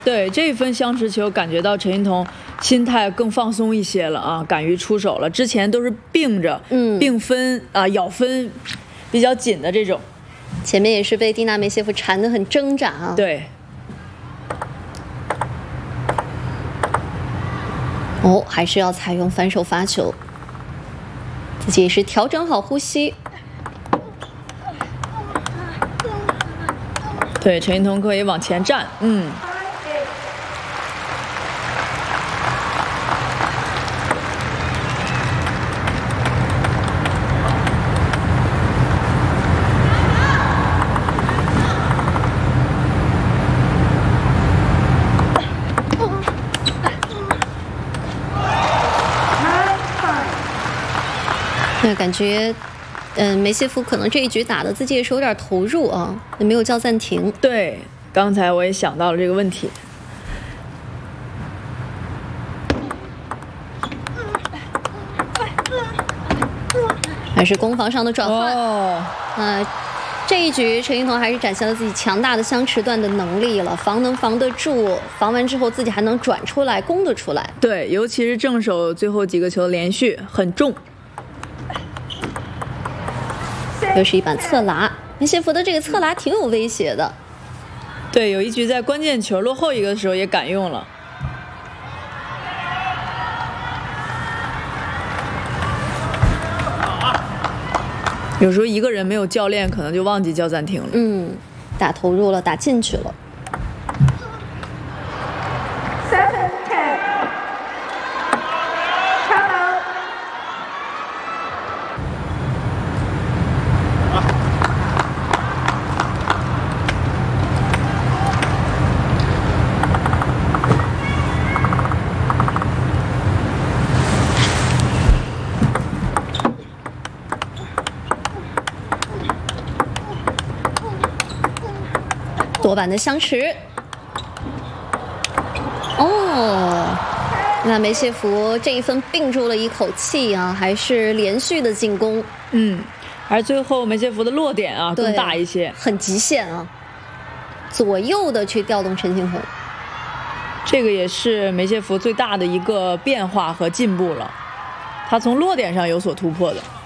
对这一分相持球，感觉到陈欣桐心态更放松一些了啊，敢于出手了。之前都是并着，并分啊，咬分比较紧的这种。 前面也是被蒂娜梅谢夫缠得很挣扎啊。 对。 哦，还是要采用反手发球，自己也是调整好呼吸。 对，陈欣桐可以往前站， 那感觉，梅谢夫可能这一局打的自己也是有点投入啊，也没有叫暂停。 对，刚才我也想到了这个问题。 还是攻防上的转换。 哦， 这一局陈欣桐还是展现了自己强大的相持段的能力了，防能防得住，防完之后自己还能转出来，攻得出来。 对，尤其是正手最后几个球的连续很重。 又是一板侧拉，梅谢夫的这个侧拉挺有威胁的。 对，有一局在关键球落后一个的时候也敢用了。有时候一个人没有教练，可能就忘记叫暂停了。 打投入了，打进去了。多板的相持，那梅谢夫这一分并住了一口气啊，还是连续的进攻， 而最后梅谢夫的落点啊更大一些， 很极限啊，左右的去调动陈欣桐， 这个也是梅谢夫最大的一个变化和进步了，他从落点上有所突破的。